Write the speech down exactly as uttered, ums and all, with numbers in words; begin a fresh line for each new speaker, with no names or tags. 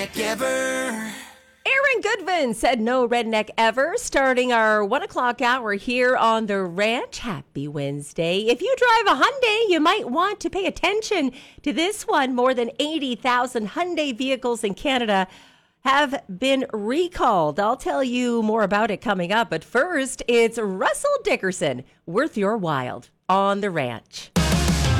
Ever.
Aaron Goodvin said no redneck ever, starting our one o'clock hour here on the ranch. Happy Wednesday. If you drive a Hyundai, you might want to pay attention to this one. More than eighty thousand Hyundai vehicles in Canada have been recalled. I'll tell you more about it coming up. But first, it's Russell Dickerson, worth your while on the ranch.